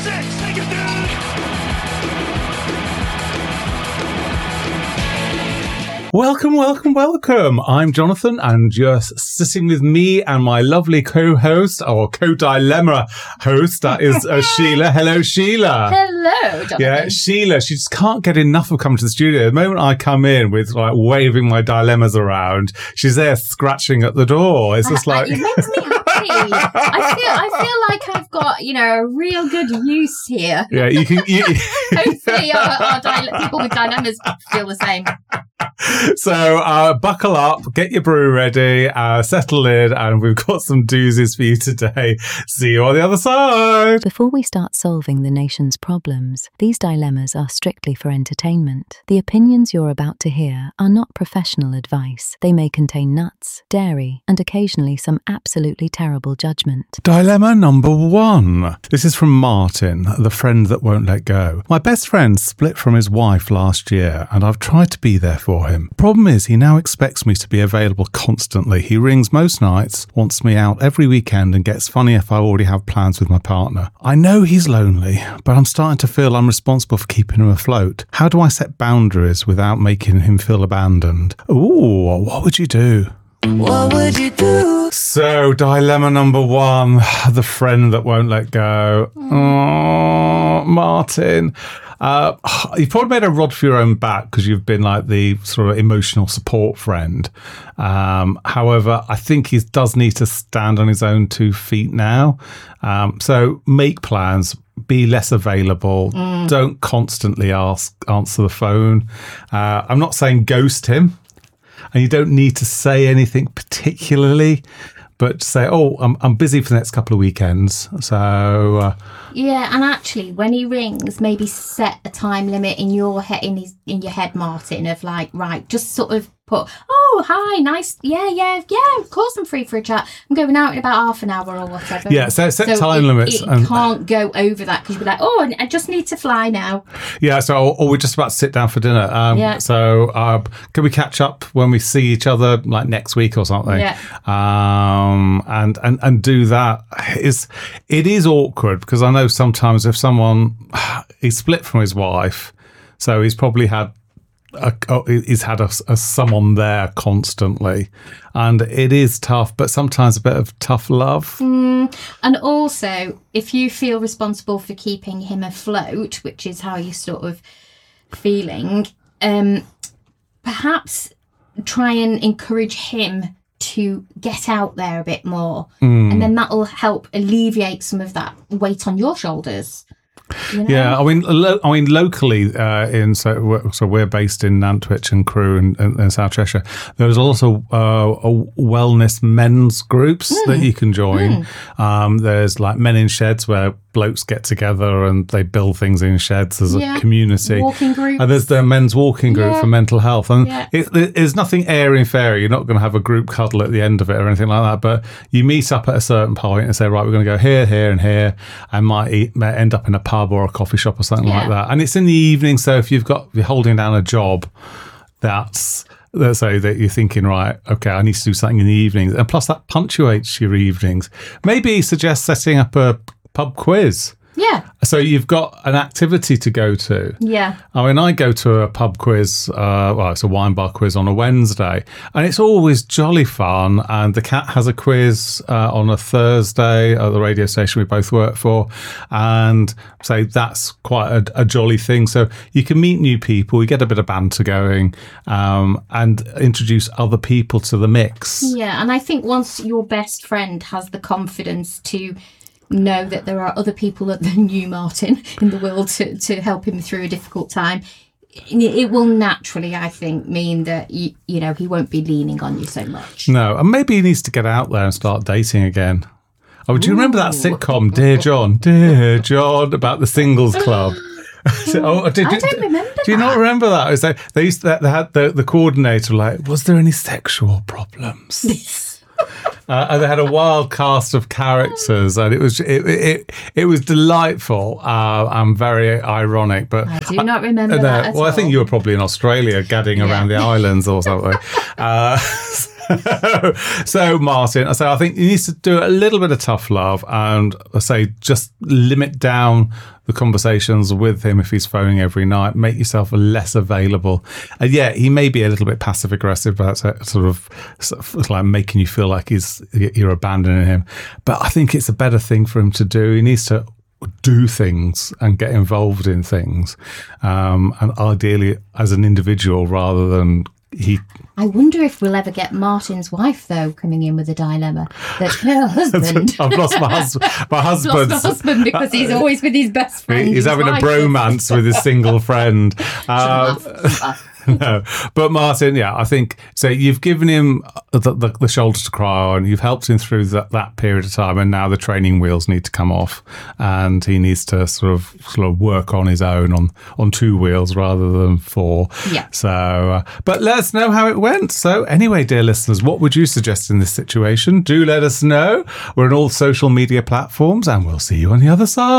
six. Thank you, dude. Welcome. I'm Jonathan, and you're sitting with me and my lovely co-host, or co-dilemma host, that is Sheila. Hello, Sheila. Hello, Jonathan. Yeah, Sheila, she just can't get enough of coming to the studio. The moment I come in with, like, waving my dilemmas around, she's there scratching at the door. It's just like... It makes me happy. I feel like I've got, a real good use here. Yeah, you can... Hopefully people with dilemmas feel the same. So buckle up, get your brew ready, settle in, and we've got some doozies for you today. See you on the other side. Before we start solving the nation's problems, these dilemmas are strictly for entertainment. The opinions you're about to hear are not professional advice. They may contain nuts, dairy, and occasionally some absolutely terrible judgment. Dilemma number 1. This is from Martin, the friend that won't let go. My best friend split from his wife last year, and I've tried to be there for him. Problem is, he now expects me to be available constantly. He rings most nights, wants me out every weekend, and gets funny if I already have plans with my partner. I know he's lonely, but I'm starting to feel I'm responsible for keeping him afloat. How do I set boundaries without making him feel abandoned? Ooh, what would you do? What would you do? So, dilemma number 1, the friend that won't let go. Oh, Martin. You've probably made a rod for your own back because you've been like the sort of emotional support friend. However, I think he does need to stand on his own 2 feet now. So make plans. Be less available. Don't constantly answer the phone. I'm not saying ghost him. And you don't need to say anything particularly, but say, I'm busy for the next couple of weekends. So... Yeah, and actually, when he rings, maybe set a time limit in your head, in your head, Martin, of like, right, just sort of put, hi, nice, yeah, of course I'm free for a chat. I'm going out in about half an hour or whatever. Yeah, so set time limits. It can't go over that because you'll be like, I just need to fly now. Yeah, so, or we're just about to sit down for dinner. Yeah. So can we catch up when we see each other, like next week or something? Yeah. And do that. It is awkward because I know sometimes if he's split from his wife, so he's probably had someone there constantly, and it is tough, but sometimes a bit of tough love. And also, if you feel responsible for keeping him afloat, which is how you're sort of feeling, perhaps try and encourage him to get out there a bit more, and then that'll help alleviate some of that weight on your shoulders. Yeah, I mean, locally so we're based in Nantwich and Crewe in South Cheshire. There's also a wellness men's groups that you can join. There's like Men in Sheds where blokes get together and they build things in sheds as a community. Walking groups. And there's the men's walking group for mental health. And there's nothing airy and fairy. You're not going to have a group cuddle at the end of it or anything like that. But you meet up at a certain point and say, right, we're going to go here, here and here, and might end up in a pub or a coffee shop or something like that. And it's in the evening. So if you're holding down a job, so that you're thinking, right, okay, I need to do something in the evenings. And plus that punctuates your evenings. Maybe suggest setting up a pub quiz. Yeah. So you've got an activity to go to. Yeah. I mean, I go to a pub quiz, it's a wine bar quiz on a Wednesday, and it's always jolly fun. And the cat has a quiz on a Thursday at the radio station we both work for. And so that's quite a jolly thing. So you can meet new people, you get a bit of banter going, and introduce other people to the mix. Yeah. And I think once your best friend has the confidence to know that there are other people at the new Martin in the world to help him through a difficult time, it will naturally, I think, mean that he won't be leaning on you so much. No, and maybe he needs to get out there and start dating again. Oh, do you remember that sitcom, Dear John, about the singles club? I don't remember. Do you not remember that? It was like they had the coordinator like, was there any sexual problems? And they had a wild cast of characters, and it was delightful and very ironic. But I do not remember that at all. I think you were probably in Australia gadding around the islands or something. So Martin, I think he needs to do a little bit of tough love and I say just limit down the conversations with him if he's phoning every night. Make yourself less available. And yeah, he may be a little bit passive aggressive, but that's sort of like making you feel like you're abandoning him. But I think it's a better thing for him to do. He needs to do things and get involved in things, and ideally as an individual rather than I wonder if we'll ever get Martin's wife, though, coming in with a dilemma that her husband... I've lost my husband. Lost my husband because he's always with his best friend. He's having a bromance with his single friend. No, but Martin, yeah, I think so. You've given him the shoulder to cry on. You've helped him through that period of time, and now the training wheels need to come off, and he needs to sort of work on his own on 2 wheels rather than 4. Yeah. So, but let us know how it went. So, anyway, dear listeners, what would you suggest in this situation? Do let us know. We're on all social media platforms, and we'll see you on the other side.